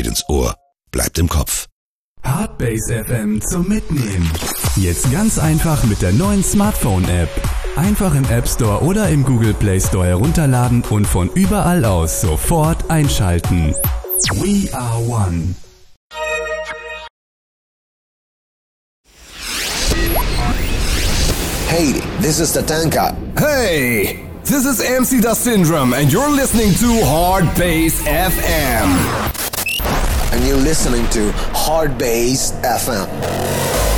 geht ins Ohr, bleibt im Kopf. Hardbase FM zum Mitnehmen. Jetzt ganz einfach mit der neuen Smartphone-App. Einfach im App Store oder im Google Play Store herunterladen und von überall aus sofort einschalten. We are one. Hey, this is Tatanka. Hey, this is MC Da Syndrome and you're listening to Hardbase FM. And you're listening to Hardbase FM.